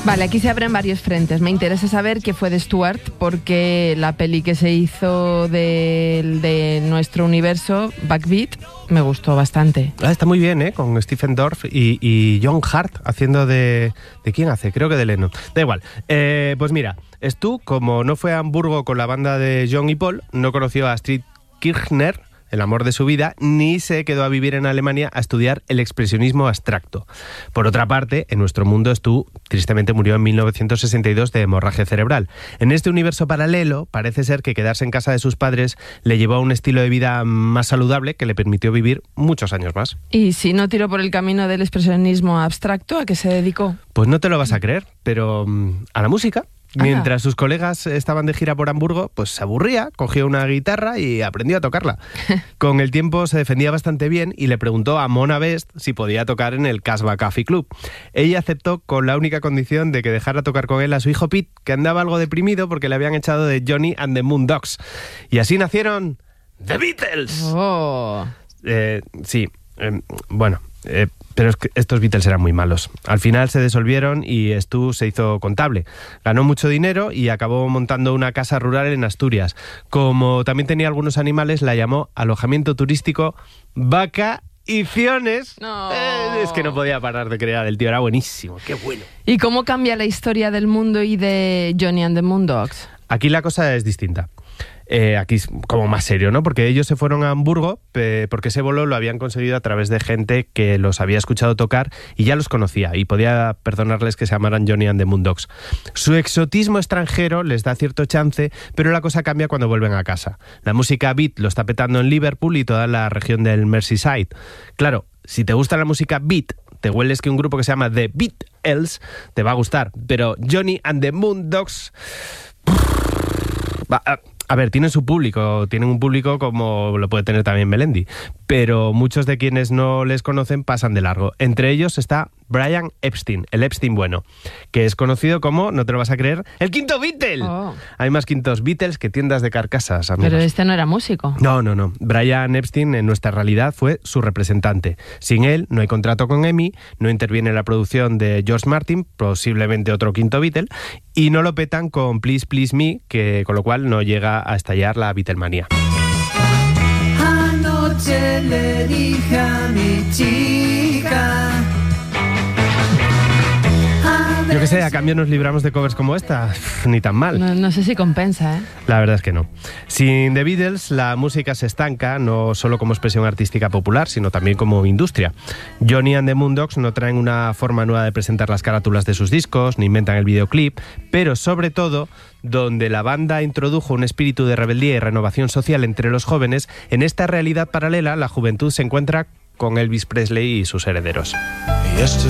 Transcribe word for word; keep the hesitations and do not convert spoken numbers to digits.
Vale, aquí se abren varios frentes. Me interesa saber qué fue de Stuart, porque la peli que se hizo de, de nuestro universo, Backbeat, me gustó bastante. Ah, está muy bien, ¿eh? Con Stephen Dorff y, y John Hart haciendo de... ¿De quién hace? Creo que de Lennon. Da igual. Eh, pues mira, Stu, como no fue a Hamburgo con la banda de John y Paul, no conoció a Astrid Kirchner, el amor de su vida, ni se quedó a vivir en Alemania a estudiar el expresionismo abstracto. Por otra parte, en nuestro mundo, Stu tristemente murió en mil novecientos sesenta y dos de hemorragia cerebral. En este universo paralelo, parece ser que quedarse en casa de sus padres le llevó a un estilo de vida más saludable que le permitió vivir muchos años más. ¿Y si no tiró por el camino del expresionismo abstracto, a qué se dedicó? Pues no te lo vas a creer, pero a la música. Mientras sus colegas estaban de gira por Hamburgo, pues se aburría, cogió una guitarra y aprendió a tocarla. Con el tiempo se defendía bastante bien y le preguntó a Mona Best si podía tocar en el Casbah Coffee Club. Ella aceptó con la única condición de que dejara tocar con él a su hijo Pete, que andaba algo deprimido porque le habían echado de Johnny and the Moondogs. Y así nacieron The Beatles. Oh. Eh, sí, eh, bueno... Eh, pero es que estos Beatles eran muy malos. Al final se disolvieron y Stu se hizo contable. Ganó mucho dinero y acabó montando una casa rural en Asturias. Como también tenía algunos animales, la llamó alojamiento turístico Vacaciones. No. Eh, es que no podía parar de crear. El tío era buenísimo. ¡Qué bueno! ¿Y cómo cambia la historia del mundo y de Johnny and the Moondogs? Aquí la cosa es distinta. Eh, aquí es como más serio, ¿no? Porque ellos se fueron a Hamburgo eh, porque ese bolo lo habían conseguido a través de gente que los había escuchado tocar y ya los conocía y podía perdonarles que se llamaran Johnny and the Moondogs. Su exotismo extranjero les da cierto chance, pero la cosa cambia cuando vuelven a casa. La música beat lo está petando en Liverpool y toda la región del Merseyside. Claro, si te gusta la música beat, te hueles que un grupo que se llama The Beatles te va a gustar, pero Johnny and the Moondogs... Va, a, a ver, tienen su público, tienen un público como lo puede tener también Melendi, pero muchos de quienes no les conocen pasan de largo. Entre ellos está Brian Epstein, el Epstein bueno, que es conocido como, no te lo vas a creer, el quinto Beatle. Oh. Hay más quintos Beatles que tiendas de carcasas, amigos. Pero este no era músico. No, no, no. Brian Epstein en nuestra realidad fue su representante. Sin él no hay contrato con EMI, no interviene en la producción de George Martin, posiblemente otro quinto Beatle, y no lo petan con Please Please Me, que con lo cual no llega a estallar la Beatlemanía. Anoche le dije a mi chica. Yo qué sé, a cambio nos libramos de covers como esta. Uf, ni tan mal. No, no sé si compensa, ¿eh? La verdad es que no. Sin The Beatles, la música se estanca, no solo como expresión artística popular, sino también como industria. Johnny and the Moondogs no traen una forma nueva de presentar las carátulas de sus discos, ni inventan el videoclip, pero sobre todo, donde la banda introdujo un espíritu de rebeldía y renovación social entre los jóvenes, en esta realidad paralela, la juventud se encuentra con Elvis Presley y sus herederos.